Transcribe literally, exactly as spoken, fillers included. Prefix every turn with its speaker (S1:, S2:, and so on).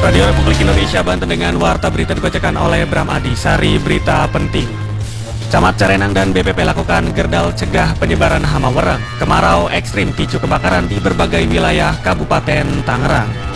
S1: Radio Republik Indonesia Banten dengan warta berita dibacakan oleh Bram Adi. Sari berita penting. Camat Carenang dan B P P lakukan gerdal cegah penyebaran hama wereng. Kemarau ekstrim picu kebakaran di berbagai wilayah Kabupaten Tangerang.